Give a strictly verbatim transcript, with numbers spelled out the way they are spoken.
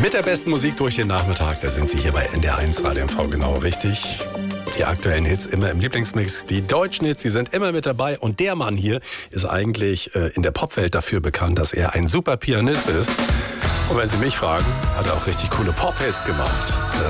Mit der besten Musik durch den Nachmittag, da sind Sie hier bei N D R eins Radio M V genau richtig. Die aktuellen Hits immer im Lieblingsmix, die deutschen Hits, die sind immer mit dabei. Und der Mann hier ist eigentlich äh, in der Popwelt dafür bekannt, dass er ein super Pianist ist. Und wenn Sie mich fragen, hat er auch richtig coole Pop-Hits gemacht.